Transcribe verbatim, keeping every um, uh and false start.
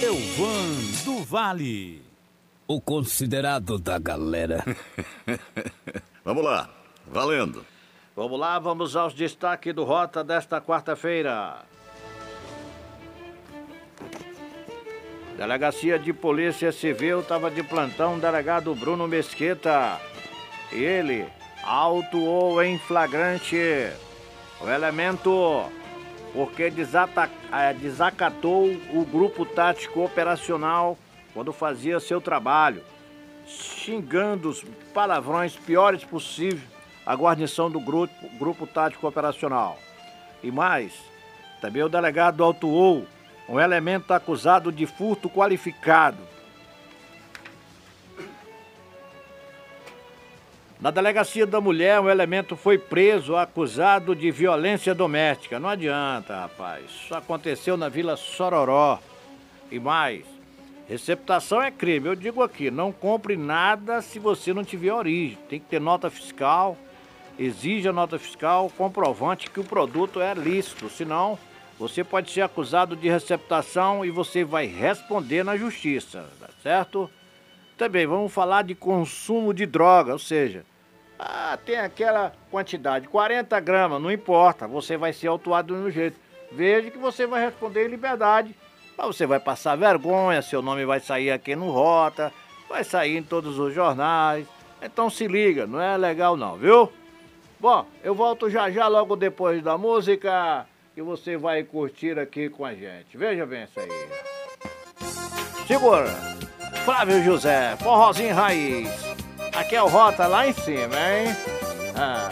Elvan do Vale, o considerado da galera. Vamos lá, valendo. Vamos lá, vamos aos destaques do Rota desta quarta-feira. Delegacia de Polícia Civil estava de plantão o delegado Bruno Mesquita. E ele autuou em flagrante o elemento porque desata- eh, desacatou o grupo tático operacional quando fazia seu trabalho, xingando os palavrões piores possíveis a guarnição do grupo, grupo tático operacional. E mais, também o delegado autuou um elemento acusado de furto qualificado. Na delegacia da mulher, um elemento foi preso acusado de violência doméstica. Não adianta, rapaz. Isso aconteceu na Vila Sororó. E mais, receptação é crime. Eu digo aqui, não compre nada se você não tiver origem. Tem que ter nota fiscal. Exige a nota fiscal comprovante que o produto é lícito. Senão, você pode ser acusado de receptação e você vai responder na justiça, tá certo? Também vamos falar de consumo de droga, ou seja, ah, tem aquela quantidade, quarenta gramas, não importa, você vai ser autuado no jeito. Veja que você vai responder em liberdade, mas você vai passar vergonha, seu nome vai sair aqui no Rota, vai sair em todos os jornais. Então se liga, não é legal não, viu? Bom, eu volto já já logo depois da música que você vai curtir aqui com a gente. Veja bem isso aí. Segura! Flávio José, forrozinho raiz. Aqui é o Rota lá em cima, hein? Ah.